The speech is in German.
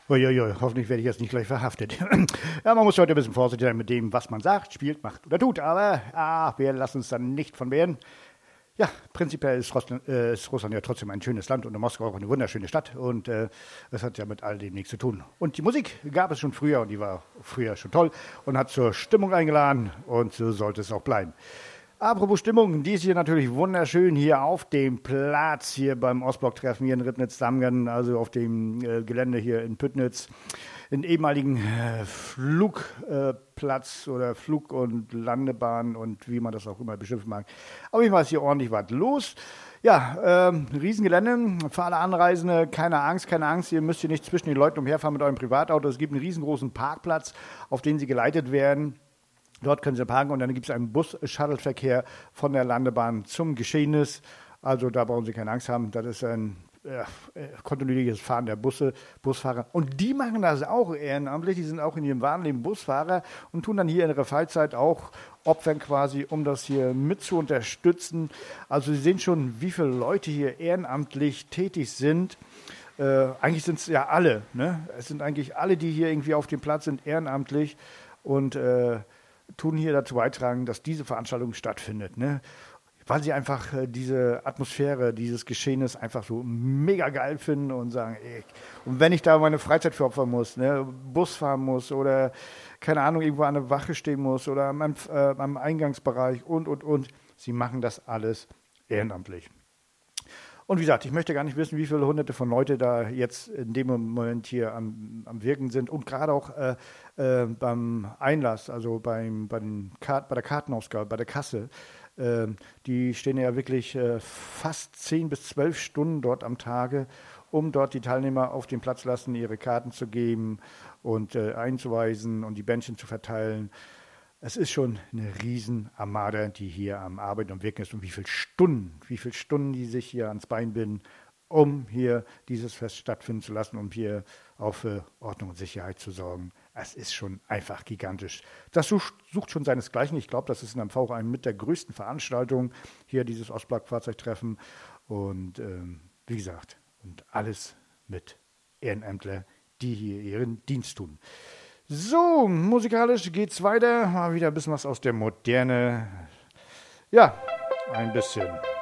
Uiuiui, hoffentlich werde ich jetzt nicht gleich verhaftet. Ja, man muss heute ein bisschen vorsichtig sein mit dem, was man sagt, spielt, macht oder tut. Aber wir lassen uns dann nicht von wehren. Ja, prinzipiell ist Russland ja trotzdem ein schönes Land und Moskau auch eine wunderschöne Stadt. Und das hat ja mit all dem nichts zu tun. Und die Musik gab es schon früher und die war früher schon toll und hat zur Stimmung eingeladen. Und so sollte es auch bleiben. Apropos Stimmung, die ist hier natürlich wunderschön hier auf dem Platz, hier beim Ostblock-Treffen hier in Ribnitz-Damgern, also auf dem Gelände hier in Püttnitz, in ehemaligen Flugplatz oder Flug- und Landebahn und wie man das auch immer beschimpfen mag. Auf jeden Fall ist hier ordentlich was los. Ja, Riesengelände, für alle Anreisende, keine Angst, ihr müsst hier nicht zwischen den Leuten umherfahren mit eurem Privatauto. Es gibt einen riesengroßen Parkplatz, auf den sie geleitet werden. Dort können Sie parken und dann gibt es einen Bus-Shuttle-Verkehr von der Landebahn zum Geschehnis. Also da brauchen Sie keine Angst haben. Das ist ein kontinuierliches Fahren der Busfahrer. Und die machen das auch ehrenamtlich. Die sind auch in ihrem wahren Leben Busfahrer und tun dann hier in ihrer Freizeit auch opfern quasi, um das hier mit zu unterstützen. Also Sie sehen schon, wie viele Leute hier ehrenamtlich tätig sind. Eigentlich sind es ja alle. Ne? Es sind eigentlich alle, die hier irgendwie auf dem Platz sind, ehrenamtlich und tun hier dazu beitragen, dass diese Veranstaltung stattfindet, ne? Weil sie einfach diese Atmosphäre, dieses Geschehnis einfach so mega geil finden und sagen, ey, und wenn ich da meine Freizeit für opfern muss, ne, Bus fahren muss oder, keine Ahnung, irgendwo an der Wache stehen muss oder am Eingangsbereich und, sie machen das alles ehrenamtlich. Und wie gesagt, ich möchte gar nicht wissen, wie viele hunderte von Leute da jetzt in dem Moment hier am Wirken sind und gerade auch beim Einlass, also bei der Kartenausgabe, bei der Kasse. Die stehen ja wirklich fast 10 bis 12 Stunden dort am Tage, um dort die Teilnehmer auf den Platz lassen, ihre Karten zu geben und einzuweisen und die Bändchen zu verteilen. Es ist schon eine Riesenarmada, die hier am Arbeiten und Wirken ist und wie viele Stunden die sich hier ans Bein binden, um hier dieses Fest stattfinden zu lassen, um hier auch für Ordnung und Sicherheit zu sorgen. Es ist schon einfach gigantisch. Das sucht schon seinesgleichen. Ich glaube, das ist in MV eine mit der größten Veranstaltung hier, dieses Ostblock-Fahrzeugtreffen. Und wie gesagt, und alles mit Ehrenämtler, die hier ihren Dienst tun. So, musikalisch geht's weiter. Mal wieder ein bisschen was aus der Moderne. Ja, ein bisschen.